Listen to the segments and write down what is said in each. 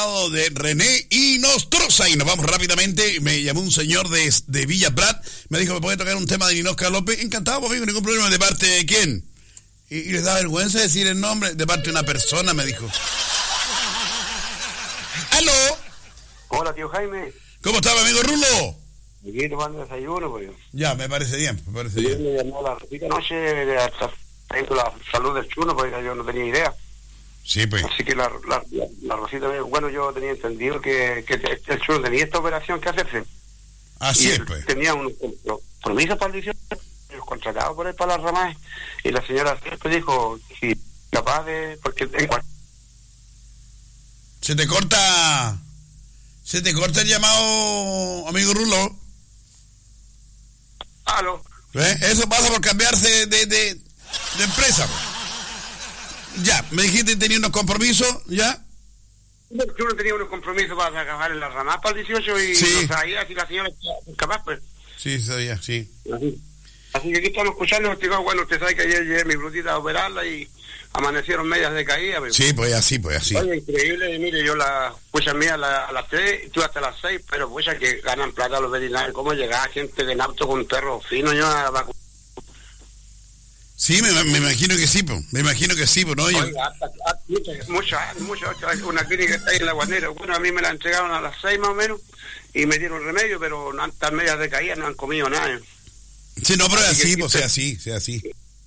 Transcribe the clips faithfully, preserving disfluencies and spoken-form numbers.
de René y Nostroza, y nos vamos rápidamente. Me llamó un señor de, de Villa Prat, me dijo, ¿me puede tocar un tema de Ninosca López? Encantado, amigo, ningún problema. ¿De parte de quién? Y, y les da vergüenza decir el nombre. De parte de una persona, me dijo. ¡Aló! Hola, tío Jaime. ¿Cómo está, mi amigo Rulo? Aquí tomando desayuno, pues. Ya, me parece bien, me parece Yo bien. me llamó la Rosita anoche hasta tengo la salud del chuno, porque yo no tenía idea. Sí, pues. Así que la, la, la, la Rosita me dijo, bueno, yo tenía entendido que, que el chuno tenía esta operación que hacerse. Así y es, él pues. tenía un compromiso para el dieciocho, contratado por él para las ramas, y la señora siempre dijo, si capaz de... porque en cual... Se te corta... Se te corta el llamado, amigo Rulo. Aló. ¿Eh? Eso pasa por cambiarse de, de, de empresa. Ya, me dijiste que tenía unos compromisos, ¿ya? Yo no tenía unos compromisos para acabar en la rama para el dieciocho y sí. no sabía si la señora estaba capaz, pues. Sí, sabía, sí. Así. Así que aquí estamos escuchando, digo, bueno, usted sabe que ayer llegué mi brutita a operarla y amanecieron medias de caída. Pero... Sí, pues así, pues así. Oye, increíble, mire, yo la pucha mía a, la, a las tres, tú hasta las seis, pero pucha que ganan plata los veterinarios. ¿Cómo llegaba gente de auto con perros finos yo a vacunar? Sí, me, me imagino que sí, pues. Me imagino que sí, pues, ¿no? Yo... Oiga, hasta, hasta, muchas, muchas, muchas, una clínica está ahí en la Guanera. Bueno, a mí me la entregaron a las seis más o menos y me dieron remedio, pero no han tan medias de caída, no han comido nada. Sí, no, pero es así, así pues, sea así, sea así.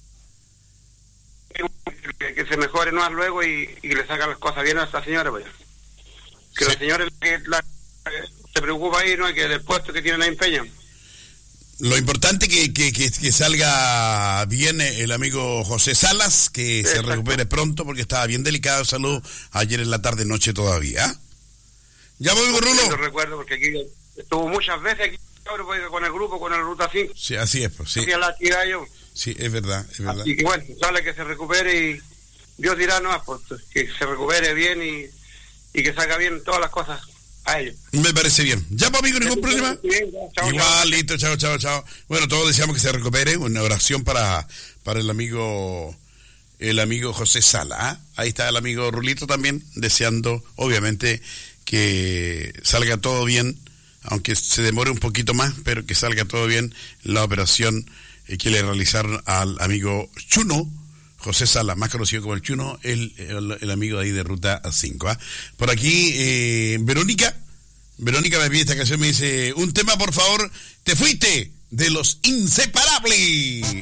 Que, que se mejore más luego y, y que le sacan las cosas bien a esta señora, pues. Que Sí. la señora que la, se preocupa ahí, ¿no? Que del puesto que tienen ahí empeño. Lo importante que, que, que, que salga bien el amigo José Salas, que Exacto. se recupere pronto, porque estaba bien delicado de salud ayer en la tarde noche todavía. ¿Ya voy, Yo Rulo? recuerdo porque aquí estuvo muchas veces aquí con el grupo, con el Ruta cinco. Sí, así es, pues, sí. Hacía la actividad yo. Sí, es verdad, es verdad. Así que bueno, sale que se recupere y Dios dirá, no, pues, que se recupere bien y, y que salga bien todas las cosas a ellos. Me parece bien. ¿Ya, pues, amigo, ningún problema? Bien, chao, Igual, chao. listo, chao, chao, chao. Bueno, todos deseamos que se recupere. Una oración para, para el amigo el amigo José Sala. ¿eh? Ahí está el amigo Rulito también, deseando, obviamente, que salga todo bien, aunque se demore un poquito más, pero que salga todo bien la operación eh, que le realizaron al amigo Chuno, José Sala, más conocido como el Chuno, el, el, el amigo de ahí de Ruta cinco. ¿eh? Por aquí, eh, Verónica, Verónica me pide esta canción, me dice, un tema por favor, Te fuiste, de Los Inseparables.